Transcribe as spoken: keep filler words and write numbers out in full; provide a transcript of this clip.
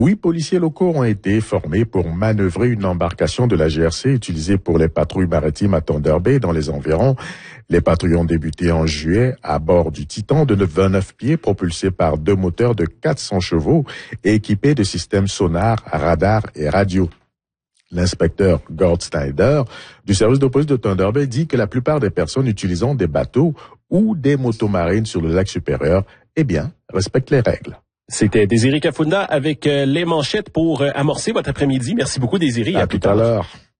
Huit policiers locaux ont été formés pour manœuvrer une embarcation de la G R C utilisée pour les patrouilles maritimes à Thunder Bay dans les environs. Les patrouilles ont débuté en juillet à bord du Titan de vingt-neuf pieds propulsé par deux moteurs de quatre cents chevaux et équipés de systèmes sonar, radar et radio. L'inspecteur Gord Snyder du service de police de Thunder Bay dit que la plupart des personnes utilisant des bateaux ou des motos marines sur le lac supérieur, eh bien, respectent les règles. C'était Désiré Kafunda avec euh, les manchettes pour euh, amorcer votre après-midi. Merci beaucoup, Désiré. À, à tout à l'heure.